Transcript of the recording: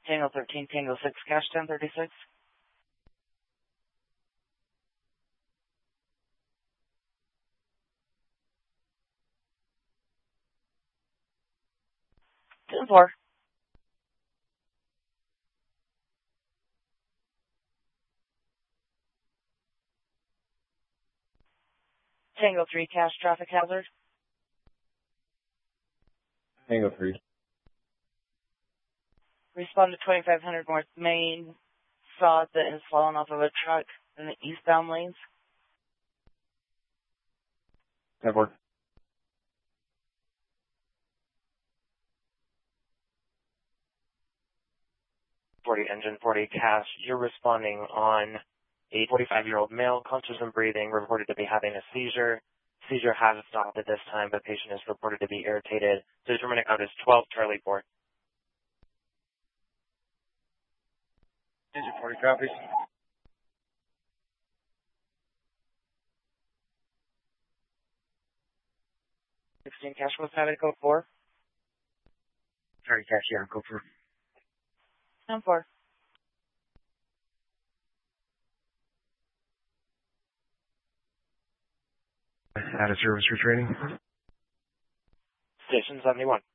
Tango 13, Tango 6, cash 1036. Ten four. Tango 3, cash traffic hazard. Tango 3. Respond to 2500 North Main. Saw that has fallen off of a truck in the eastbound lanes. 10-4. 40 engine 40 cash. You're responding on a 45-year-old male, conscious and breathing, reported to be having a seizure. Seizure has stopped at this time, but patient is reported to be irritated. So determining out is 12 Charlie 4. Engine 40 copies. 16 cash was having code 4. Sorry, cash, yeah, go for 10 4. Out of service for training. Station 71.